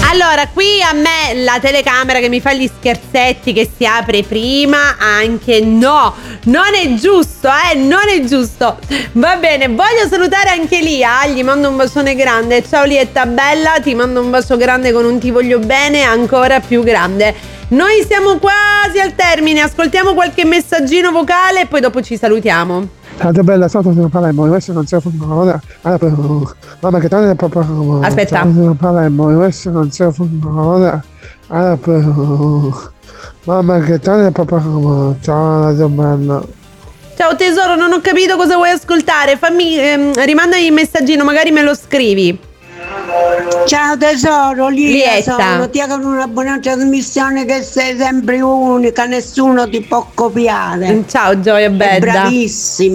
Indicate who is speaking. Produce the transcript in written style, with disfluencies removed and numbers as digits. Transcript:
Speaker 1: Allora, qui a me la telecamera che mi fa gli scherzetti che si apre prima, anche no, non è giusto, non è giusto. Va bene, voglio salutare anche Lia, gli mando un bacione grande. Ciao Lietta bella, ti mando un bacio grande con un ti voglio bene ancora più grande. Noi siamo quasi al termine, ascoltiamo qualche messaggino vocale e poi dopo ci salutiamo.
Speaker 2: Tanto bella, sotto sono Palermo, questo non si fa ora. Mamma che tanto è proprio.
Speaker 1: Aspetta.
Speaker 2: Sono Palermo, questo non si fa ora. Mamma che tanto è proprio. Ciao, la bella.
Speaker 1: Ciao tesoro, non ho capito cosa vuoi ascoltare. Rimandami il messaggino, magari me lo scrivi.
Speaker 3: Ciao tesoro,
Speaker 1: Lietta.
Speaker 3: sono, ti auguro una buona trasmissione, che sei sempre unica, nessuno ti può copiare.
Speaker 1: Ciao Gioia
Speaker 3: È
Speaker 1: Bedda.
Speaker 3: bravissima.